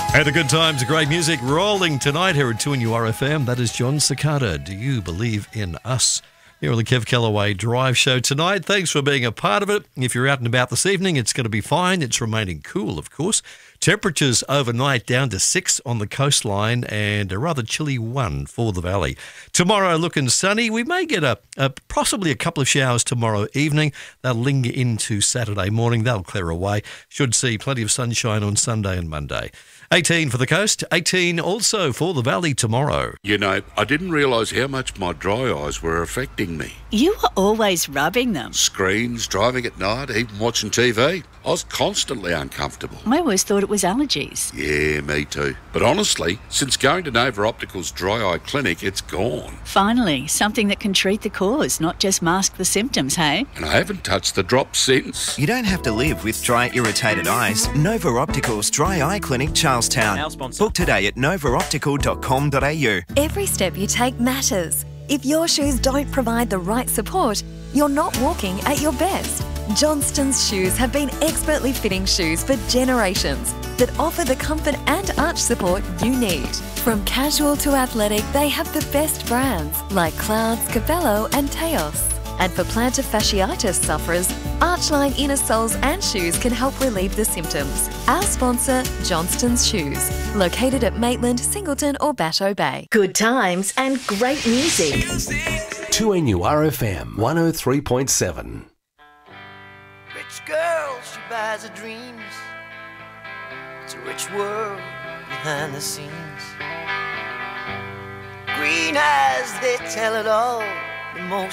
And the good times, great music rolling tonight here at 2NURFM. That is John Cicada. Do you believe in us? Here on the Kev Callaway Drive Show tonight. Thanks for being a part of it. If you're out and about this evening, it's going to be fine. It's remaining cool, of course. Temperatures overnight down to 6 on the coastline and a rather chilly 1 for the valley. Tomorrow looking sunny. We may get possibly a couple of showers tomorrow evening. They'll linger into Saturday morning. They'll clear away. Should see plenty of sunshine on Sunday and Monday. 18 for the coast, 18 also for the valley tomorrow. You know, I didn't realise how much my dry eyes were affecting me. You were always rubbing them. Screens, driving at night, even watching TV. I was constantly uncomfortable. I always thought it was allergies. Yeah, me too. But honestly, since going to Nova Optical's dry eye clinic, it's gone. Finally, something that can treat the cause, not just mask the symptoms, hey? And I haven't touched the drops since. You don't have to live with dry, irritated eyes. Nova Optical's Dry Eye Clinic, Charlestown. Our sponsor. Book today at novaoptical.com.au. Every step you take matters. If your shoes don't provide the right support, you're not walking at your best. Johnston's Shoes have been expertly fitting shoes for generations that offer the comfort and arch support you need. From casual to athletic, they have the best brands like Clouds, Cabello and Teos. And for plantar fasciitis sufferers, Archline inner soles and shoes can help relieve the symptoms. Our sponsor, Johnston's Shoes, located at Maitland, Singleton or Batteau Bay. Good times and great music. 2NURFM 103.7. Rich girl, she buys her dreams. It's a rich world behind the scenes. Green eyes, they tell it all. The most